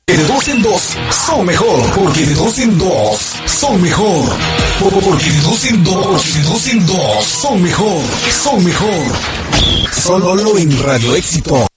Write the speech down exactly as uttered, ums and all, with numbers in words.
De dos en dos son mejor, porque de dos en dos son mejor. Porque de dos en dos, de dos en dos son mejor, son mejor. Solo lo en Radio Éxito.